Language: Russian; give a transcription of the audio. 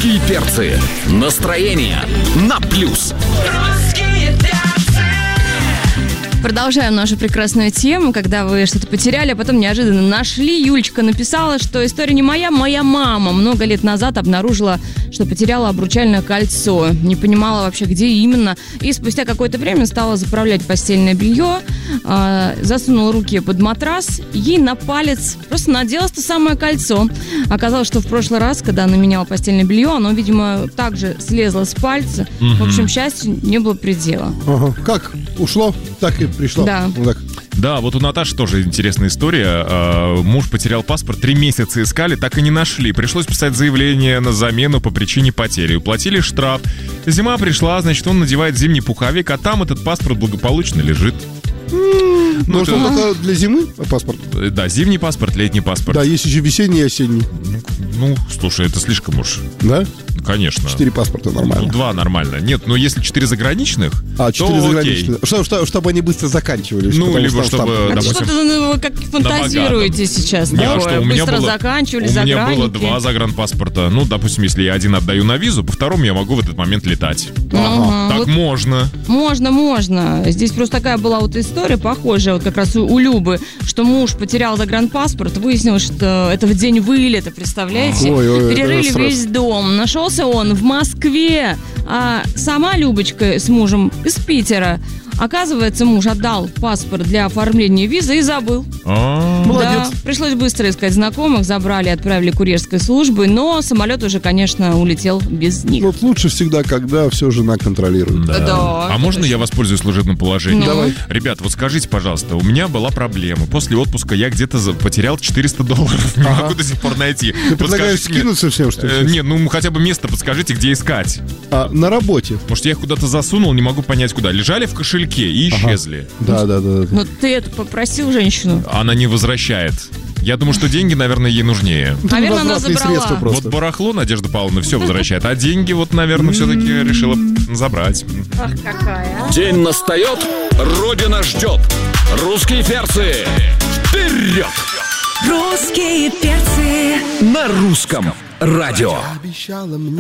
Русские перцы. Настроение на плюс. Продолжаем нашу прекрасную тему, когда вы что-то потеряли, а потом неожиданно нашли. Юлечка написала, что история не моя, моя мама много лет назад обнаружила, что потеряла обручальное кольцо. Не понимала вообще, где именно. И спустя какое-то время стала заправлять постельное белье, засунула руки под матрас, ей на палец просто наделось то самое кольцо. Оказалось, что в прошлый раз, когда она меняла постельное белье, оно, видимо, также слезло с пальца. В общем, счастью не было предела. Ага. Как ушло, так и пришло. Да. Вот так. Да, вот у Наташи тоже интересная история. Муж потерял паспорт, 3 месяца искали, так и не нашли. Пришлось писать заявление на замену по причине потери. Уплатили штраф. Зима пришла, значит, он надевает зимний пуховик, а там этот паспорт благополучно лежит. Ну, что только для зимы паспорт? Да, зимний паспорт, летний паспорт. Да, есть еще весенний и осенний. Ну, слушай, это слишком уж. Да? Конечно. 4 паспорта нормально. Ну, 2 нормально. Нет, но если 4 заграничных, 4 то заграничных. Чтобы они быстро заканчивались. Ну, либо чтобы, Это допустим... что-то вы как фантазируете сейчас. Не, Такое. что у меня Быстро было, заканчивали, у меня было загранники. 2 загранпаспорта. Ну, допустим, если я один отдаю на визу, по второму я могу в этот момент летать. Ага. Так Вот можно. Можно. Здесь просто такая была вот история похожая, вот как раз у Любы, что муж потерял загранпаспорт, выяснилось, что это в день вылета, представляете? Ой, Перерыли это весь дом. Нашелся он в Москве, а сама Любочка с мужем из Питера. Оказывается, муж отдал паспорт для оформления визы и забыл. Молодец. Да, пришлось быстро искать знакомых, забрали, отправили курьерской службой, но самолет уже, конечно, улетел без них. Вот лучше всегда, когда все жена контролирует. Да, А можно я воспользуюсь служебным положением? Ну. Давай. Ребят, вот скажите, пожалуйста, у меня была проблема. После отпуска я где-то потерял $400. Не могу до сих пор найти. Ты предлагаешь скинуться всем, что ли? Нет, ну хотя бы место подскажите, где искать. На работе. Может, я их куда-то засунул, не могу понять куда. Лежали в кошельке и исчезли. Да. Но ты это попросил женщину. Она не возвращает. Я думаю, что деньги, наверное, ей нужнее. Наверное, она Возвратные забрала. средства просто. Вот барахло Надежда Павловна все возвращает, а деньги вот, наверное, все-таки решила забрать. Ах, какая. День настает, Родина ждет. Русские перцы. Вперед! Русские перцы На русском радио. Обещала мне